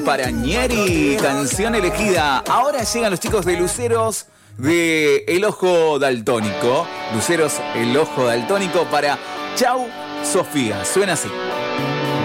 Para Ñeri, canción elegida. Ahora llegan los chicos de Luceros de El Ojo Daltónico. Luceros El Ojo Daltónico para Chau Sofía. Suena así.